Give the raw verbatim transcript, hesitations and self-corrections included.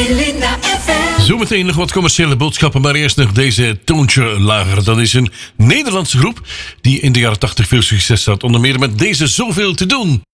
Melinda F M. Zometeen nog wat commerciële boodschappen, maar eerst nog deze toontje lager. Dat is een Nederlandse groep die in de jaren tachtig veel succes had. Onder meer met deze Zoveel te doen.